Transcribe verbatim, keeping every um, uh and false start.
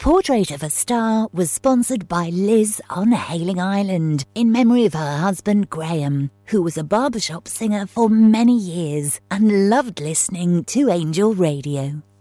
Portrait of a Star was sponsored by Liz on Hailing Island in memory of her husband Graham, who was a barbershop singer for many years and loved listening to Angel Radio.